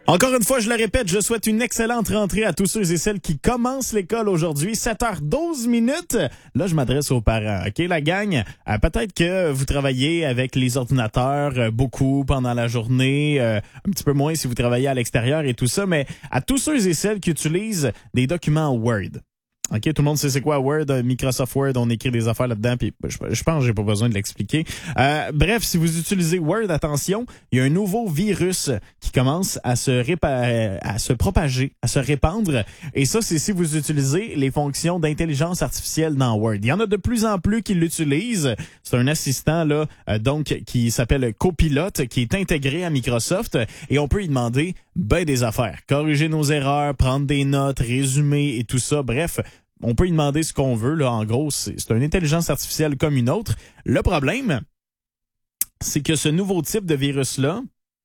Encore une fois, je le répète, je souhaite une excellente rentrée à tous ceux et celles qui commencent l'école aujourd'hui. 7h12 minutes. Là, je m'adresse aux parents. OK, la gang? Peut-être que vous travaillez avec les ordinateurs beaucoup pendant la journée, un petit peu moins si vous travaillez à l'extérieur et tout ça, mais à tous ceux et celles qui utilisent des documents Word. OK, tout le monde sait c'est quoi Word, Microsoft Word, on écrit des affaires là-dedans, puis je pense que j'ai pas besoin de l'expliquer. Bref, si vous utilisez Word, attention, il y a un nouveau virus qui commence à se propager, à se répandre, et ça, c'est si vous utilisez les fonctions d'intelligence artificielle dans Word. Il y en a de plus en plus qui l'utilisent. C'est un assistant là, donc qui s'appelle Copilot, qui est intégré à Microsoft, et on peut y demander des affaires, corriger nos erreurs, prendre des notes, résumer et tout ça. Bref, on peut y demander ce qu'on veut. Là, en gros, c'est une intelligence artificielle comme une autre. Le problème, c'est que ce nouveau type de virus-là,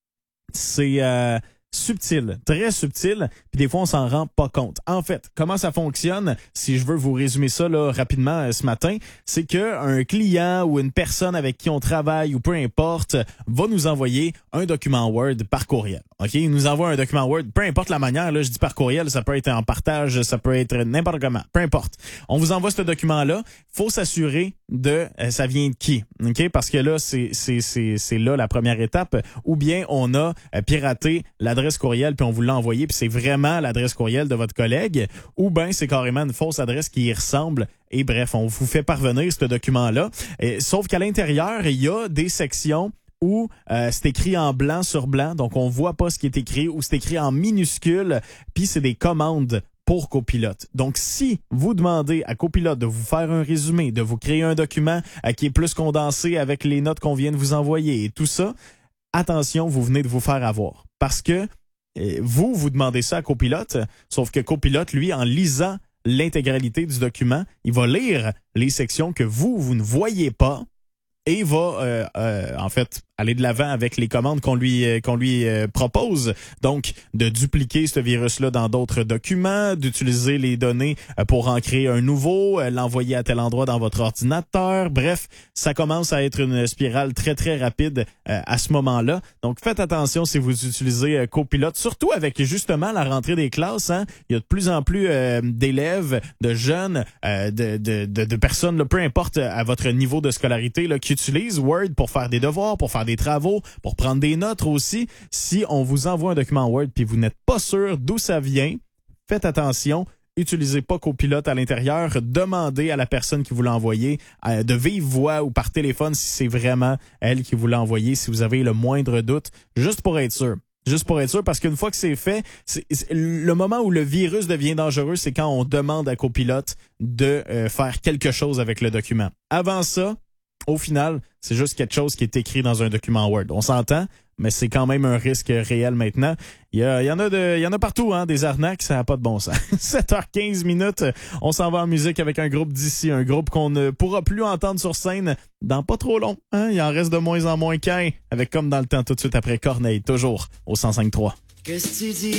c'est subtil, très subtil, puis des fois, on s'en rend pas compte. En fait, comment ça fonctionne, si je veux vous résumer ça là, rapidement ce matin, c'est qu'un client ou une personne avec qui on travaille ou peu importe va nous envoyer un document Word par courriel. OK? Il nous envoie un document Word, peu importe la manière, là, je dis par courriel, ça peut être en partage, ça peut être n'importe comment, peu importe. On vous envoie ce document-là, faut s'assurer de ça vient de qui, OK? Parce que là, c'est là la première étape, ou bien on a piraté l'adresse courriel puis on vous l'a envoyé puis c'est vraiment l'adresse courriel de votre collègue, ou bien c'est carrément une fausse adresse qui y ressemble. Et bref, on vous fait parvenir ce document-là. Sauf qu'à l'intérieur, il y a des sections où c'est écrit en blanc sur blanc, donc on voit pas ce qui est écrit, ou c'est écrit en minuscule, puis c'est des commandes pour Copilot. Donc, si vous demandez à Copilot de vous faire un résumé, de vous créer un document qui est plus condensé avec les notes qu'on vient de vous envoyer et tout ça, attention, vous venez de vous faire avoir. Parce que vous demandez ça à Copilot, sauf que Copilot, lui, en lisant l'intégralité du document, il va lire les sections que vous ne voyez pas et va, en fait, aller de l'avant avec les commandes qu'on lui propose. Donc, de dupliquer ce virus-là dans d'autres documents, d'utiliser les données pour en créer un nouveau, l'envoyer à tel endroit dans votre ordinateur. Bref, ça commence à être une spirale très, très rapide à ce moment-là. Donc, faites attention si vous utilisez Copilot, surtout avec justement la rentrée des classes. Hein. Il y a de plus en plus d'élèves, de jeunes, de personnes, là, peu importe à votre niveau de scolarité, là, qui utilisent Word pour faire des devoirs, pour faire des travaux, pour prendre des notes aussi. Si on vous envoie un document Word puis vous n'êtes pas sûr d'où ça vient, faites attention. Utilisez pas Copilot à l'intérieur. Demandez à la personne qui vous l'a envoyé de vive voix ou par téléphone si c'est vraiment elle qui vous l'a envoyé, si vous avez le moindre doute, juste pour être sûr. Juste pour être sûr, parce qu'une fois que c'est fait, c'est le moment où le virus devient dangereux, c'est quand on demande à Copilot de faire quelque chose avec le document. Avant ça, au final, c'est juste quelque chose qui est écrit dans un document Word. On s'entend, mais c'est quand même un risque réel maintenant. Il y en a partout, hein, des arnaques, ça n'a pas de bon sens. 7h15 minutes, on s'en va en musique avec un groupe d'ici, un groupe qu'on ne pourra plus entendre sur scène dans pas trop long. Hein? Il en reste de moins en moins qu'un, avec comme dans le temps tout de suite après Corneille, toujours au 105.3. Qu'est-ce que tu dis?